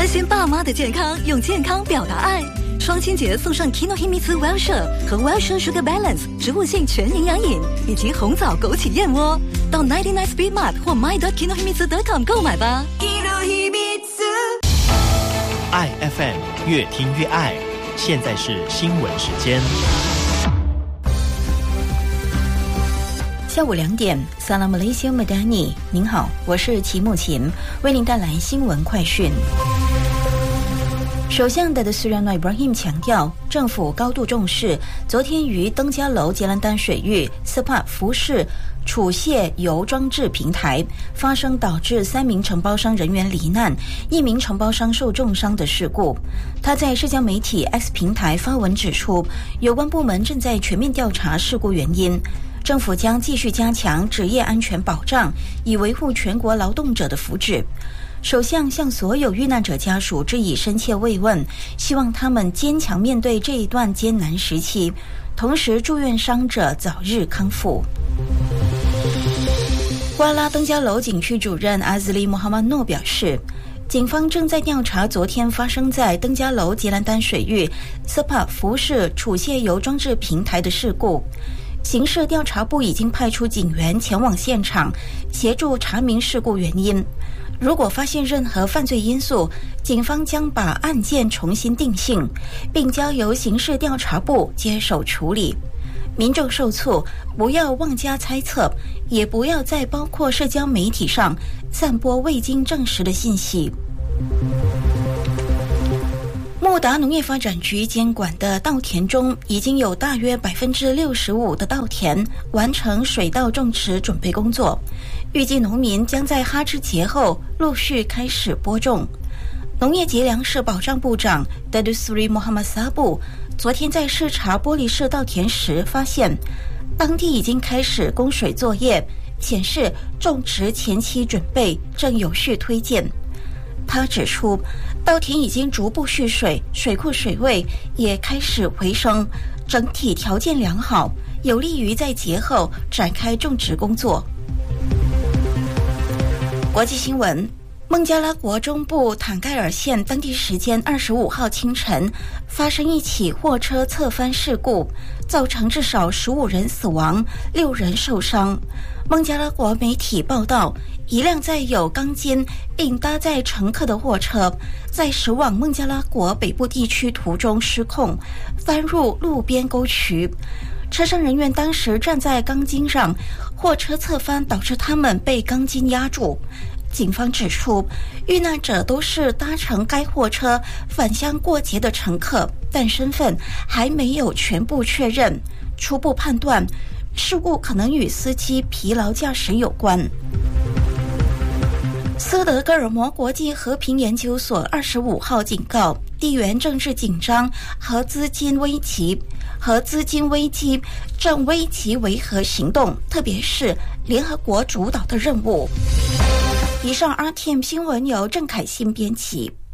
关心爸妈的健康，用健康表达爱。双亲节送上 Kinohimitsu Wellshire 和 Wellshire Sugar Balance 植物性全营养饮，以及红枣枸杞燕窝。到99 Speed Mart 或 my.kinohimitsu.com 购买吧。 爱 FM 越听越爱，现在是新闻时间。 下午2点 Salam Malaysia Madani， 您好，我是齐木琴，为您带来新闻快讯。首相Datuk Seri Anwar Ibrahim 强调，政府高度重视昨天于登嘉楼杰兰丹水域 SEPA 服饰储卸油装置平台发生导致3名承包商人员罹难，1名承包商受重伤的事故。他在社交媒体 X 平台发文指出，有关部门正在全面调查事故原因，政府将继续加强职业安全保障，以维护全国劳动者的福祉。首相向所有遇难者家属致以深切慰问，希望他们坚强面对这一段艰难时期，同时祝愿伤者早日康复。瓜拉登嘉楼景区主任阿兹利·穆罕默诺表示，警方正在调查昨天发生在登嘉楼杰兰丹水域 SEPA 服饰储卸油装置平台的事故。刑事调查部已经派出警员前往现场，协助查明事故原因。如果发现任何犯罪因素，警方将把案件重新定性，并交由刑事调查部接手处理。民众受促不要妄加猜测，也不要在包括社交媒体上散播未经证实的信息。穆达农业发展局监管的稻田中，已经有大约65%的稻田完成水稻种植准备工作，预计农民将在哈芝节后陆续开始播种。农业及粮食保障部长 Datuk Seri Muhammad Sabu 昨天在视察玻璃市稻田时发现，当地已经开始供水作业，显示种植前期准备正有序推进。他指出，稻田已经逐步蓄水，水库水位也开始回升，整体条件良好，有利于在节后展开种植工作。国际新闻，孟加拉国中部坦盖尔县当地时间25号清晨发生一起货车侧翻事故，造成至少15人死亡，6人受伤。孟加拉国媒体报道，一辆载有钢筋并搭载乘客的货车在驶往孟加拉国北部地区途中失控，翻入路边沟渠。车上人员当时站在钢筋上，货车侧翻导致他们被钢筋压住。警方指出，遇难者都是搭乘该货车返乡过节的乘客，但身份还没有全部确认。初步判断，事故可能与司机疲劳驾驶有关。斯德哥尔摩国际和平研究所25号警告，地缘政治紧张和资金危机正危及维和行动，特别是联合国主导的任务。以上 RTM 新闻由郑凯欣编辑，